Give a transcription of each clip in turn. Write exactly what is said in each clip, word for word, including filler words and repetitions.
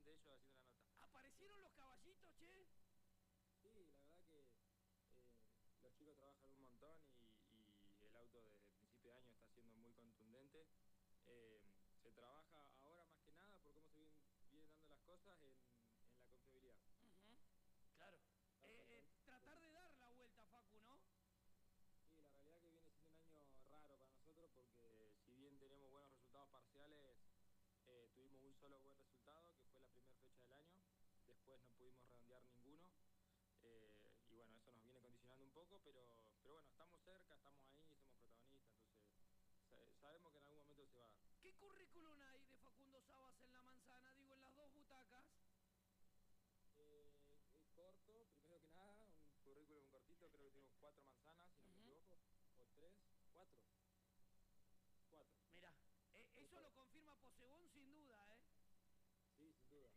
de ellos haciendo la nota. ¿Aparecieron los caballitos, che? Sí, la verdad que eh, los chicos trabajan un montón y, y el auto desde el principio de año está siendo muy contundente. Eh, se trabaja ahora más que nada por cómo se vienen, vienen dando las cosas en, en la confiabilidad. Uh-huh. Claro. Eh, eh, tratar de dar la vuelta, Facu, ¿no? Sí, la realidad que viene siendo un año raro para nosotros porque si bien tenemos buenos resultados parciales, eh, tuvimos un solo buen resultado, que fue la primera fecha del año. Después no pudimos redondear ninguno. Eh, y bueno, eso nos viene condicionando un poco, pero, pero bueno, estamos cerca, estamos ahí, somos protagonistas, entonces sabemos que en algún momento se va a dar. ¿Qué currículum hay de Facundo Sabas en La Manzana? Digo, en las dos butacas. Eh, es corto, primero que nada, un currículum cortito, creo que tengo cuatro manzanas, si no uh-huh. me equivoco, o tres, cuatro. Cuatro. Mirá, eh, eso lo confirma Posebón sin duda, ¿eh? Sí, sin duda.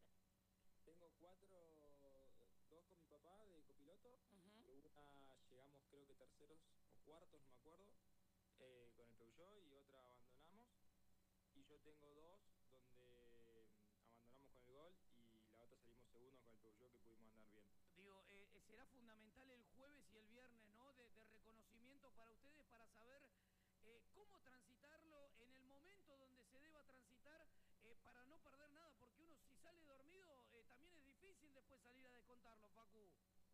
Tengo cuatro, dos con mi papá de copiloto, uh-huh. una llegamos creo que terceros o cuartos, no me acuerdo, eh, con el Peugeot y otra abandonamos. Y yo tengo dos donde abandonamos con el Gol y la otra salimos segundos con el Peugeot que pudimos andar bien. Digo, eh, será fundamental el jueves y el viernes, ¿no? De, de reconocimiento para ustedes para saber eh, cómo transitarlo en el momento donde se deba transitar eh, para no perder nada, porque uno si sale dormido eh, también es difícil después salir a descontarlo, Facu.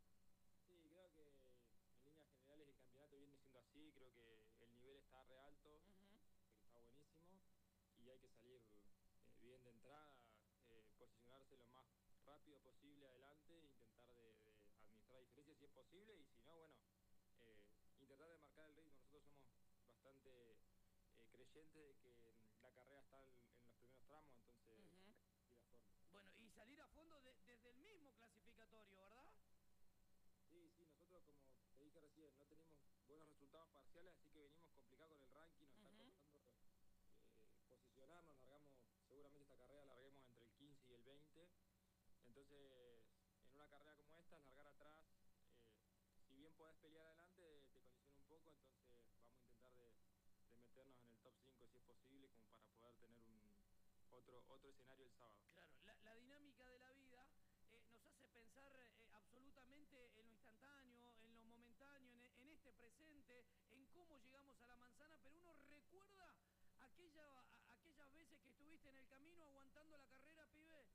Sí, creo que en líneas generales el campeonato viene siendo así, creo que el nivel está re alto, uh-huh. que está buenísimo y hay que salir eh, bien de entrada, eh, posicionarse lo más rápido posible adelante, intentar de, de administrar diferencias si es posible y si no, bueno, eh, intentar de marcar el ritmo. Nosotros somos bastante eh, creyentes de que la carrera está en, en los primeros tramos, entonces uh-huh. ir a fondo. Bueno, y salir a fondo de, desde el mismo clasificatorio, ¿verdad? Sí, sí, nosotros como te dije recién, no tenemos buenos resultados parciales, así que venimos complicados con el ranking, nos uh-huh. está costando eh, posicionarnos, largamos, seguramente esta carrera larguemos entre el quince y el veinte, entonces en una carrera como esta, largar atrás, eh, si bien podés pelear adelante, te condiciona un poco, entonces vamos a intentar de, de meternos en el top cinco si es posible, como para poder tener un otro, otro escenario el sábado. Claro, la, la dinámica de la vida Eh, nos hace pensar eh, absolutamente en lo instantáneo, en lo momentáneo, en, en este presente, en cómo llegamos a La Manzana, pero uno recuerda aquella, a, aquellas veces que estuviste en el camino aguantando la carrera, pibe.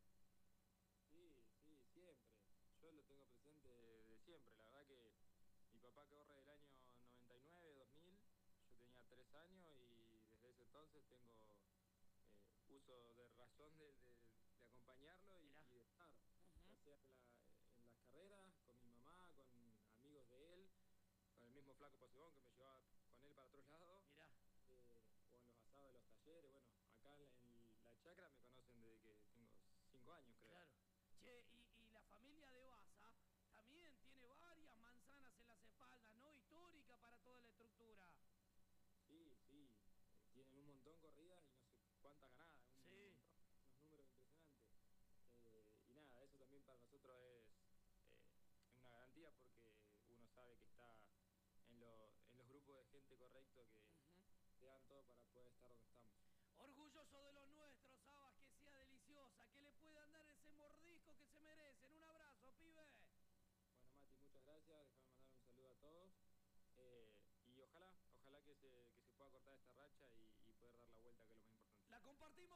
Sí, sí, siempre. Yo lo tengo presente de siempre. La verdad que mi papá corre del año noventa y nueve, dos mil, yo tenía tres años y desde ese entonces tengo eh, uso de razón de, de, de acompañarlo y, y de estar, uh-huh. ya sea en, la, en las carreras, con mi mamá, con amigos de él, con el mismo Flaco Posebón que me llevaba con él para otros lados, eh, o en los asados de los talleres. Bueno, acá en, en la chacra me conocen desde que tengo cinco años, creo. Claro. Che, y, y la familia de Baza también tiene varias manzanas en las espaldas, ¿no? Histórica para toda la estructura. Sí, sí, eh, tienen un montón corridas y no sé cuántas ganadas, un sí. montón, unos números impresionantes. Eh, y nada, eso también para nosotros es eh, una garantía porque uno sabe que está en, lo, en los grupos de gente correcto que uh-huh. te dan todo para poder estar donde estamos. Orgulloso de los nuestros, Sabas, que sea deliciosa, que le puedan dar ese mordisco que se merecen. Un abrazo, pibe. Bueno, Mati, muchas gracias. Déjame mandar un saludo a todos. Eh, y ojalá, ojalá que se, que se pueda cortar esta racha y, y poder dar la vuelta, que es lo más importante. La compartimos.